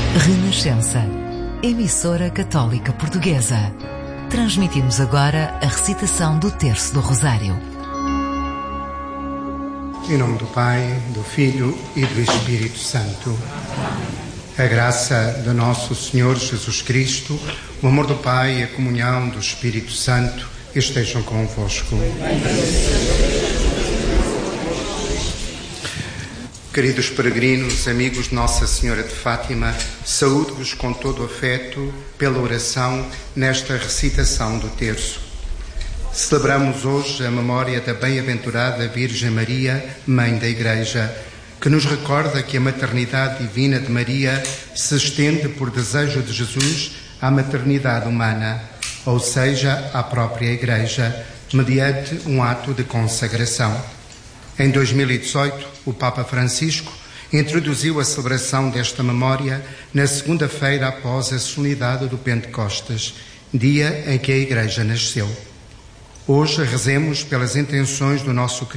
Renascença, emissora católica portuguesa. Transmitimos agora a recitação do Terço do Rosário. Em nome do Pai, do Filho e do Espírito Santo. A graça de nosso Senhor Jesus Cristo, o amor do Pai e a comunhão do Espírito Santo estejam convosco. Queridos peregrinos, amigos de Nossa Senhora de Fátima, saúdo-vos com todo o afeto pela oração nesta recitação do terço. Celebramos hoje a memória da bem-aventurada Virgem Maria, Mãe da Igreja, que nos recorda que a maternidade divina de Maria se estende por desejo de Jesus à maternidade humana, ou seja, à própria Igreja, mediante um ato de consagração. Em 2018, o Papa Francisco introduziu a celebração desta memória na segunda-feira após a solenidade do Pentecostes, dia em que a Igreja nasceu. Hoje rezemos pelas intenções do nosso